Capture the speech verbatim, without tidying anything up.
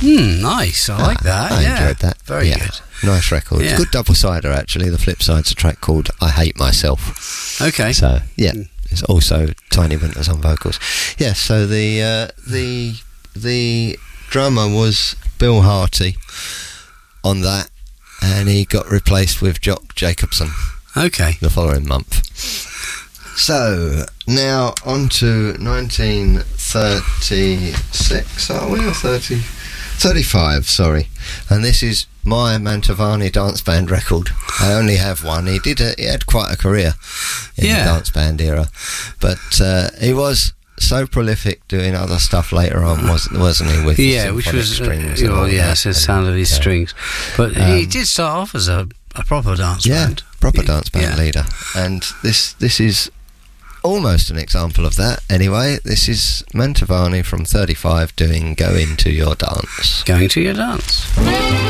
Hmm, nice. I like that. I yeah. enjoyed that. Very yeah. good. Nice record. Yeah. Good double-sider, actually. The flip side's a track called I Hate Myself. Okay. So, yeah. Mm. It's also Tiny Winters on vocals. Yeah, so the uh, the the drummer was Bill Harty on that, and he got replaced with Jock Jacobson Okay. the following month. So, now on to nineteen thirty-six, are we, or thirty? thirty-five, sorry. And this is my Mantovani dance band record. I only have one. He did a, he had quite a career in Yeah. the dance band era, but uh, he was so prolific doing other stuff later on, wasn't, wasn't he? With the Yeah, which symphonic was, uh, strings you and know, all yeah, that. it's the And, sound of his yeah. strings. But he Um, did start off as a, a proper dance Yeah, band. proper He- dance band yeah. leader. And this this is almost an example of that. Anyway, this is Mantovani from thirty-five doing Go Into Your Dance. Going to your dance.